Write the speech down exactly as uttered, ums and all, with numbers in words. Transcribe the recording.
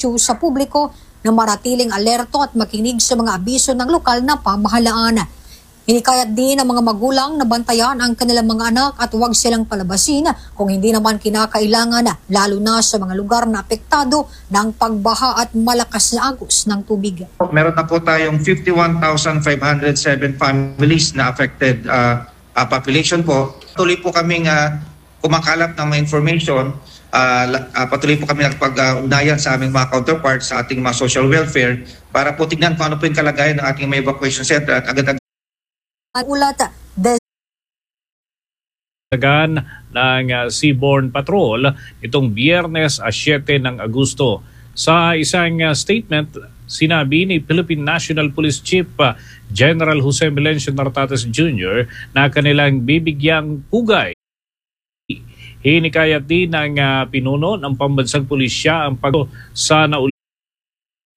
sityo sa publiko na maratiling alerto at makinig sa mga abiso ng lokal na pamahalaan. Hinikayat din ng mga magulang na bantayan ang kanilang mga anak at huwag silang palabasin kung hindi naman kinakailangan, lalo na sa mga lugar na apektado ng pagbaha at malakas na agos ng tubig. Meron na po tayong fifty-one thousand five hundred seven families na affected uh, uh, population po. Patuloy po kaming uh, kumakalap ng mga information. Uh, uh, patuloy po kami nagpag-ugnayan sa aming mga counterparts sa ating mga social welfare para po tignan kung ano po yung kalagayan ng ating mga evacuation center at agad-agad ulat ng uh, Seaborne Patrol itong Biyernes a siyete ng Agosto. Sa isang uh, statement, sinabi ni Philippine National Police Chief uh, General Jose Melencio Nartates Junior na kanilang bibigyang pugay. Hinikayat din ng uh, pinuno ng pambansang pulisya ang pag sa